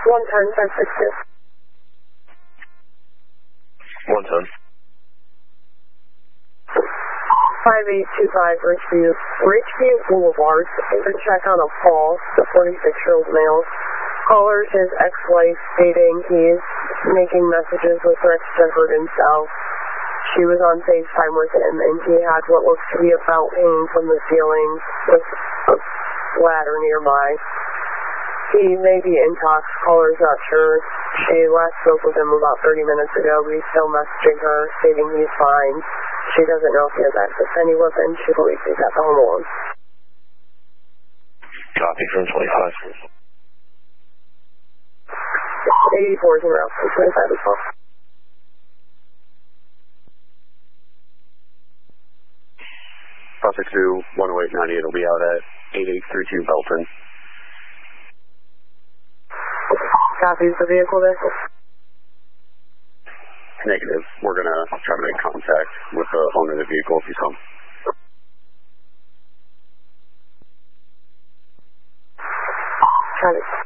110, 110. 5825 Richview Boulevard. To check on a Paul, the 46-year-old male. Callers his ex-wife stating he's making messages with Rex Shepard himself. She was on FaceTime with him, and he had what looks to be a belt hanging from the ceiling with a ladder nearby. He may be intox, caller's not sure. She last spoke with him about 30 minutes ago, but he's still messaging her, stating he's fine. She doesn't know if he has access to any weapons. She believes he's at the home alone. Copy from 25. 84 is en route from 25 as well. Prospect 2, 10890, it'll be out at 8832 Belton. Copies the vehicle there? Negative. We're going to try to make contact with the owner of the vehicle if he's home. Got it.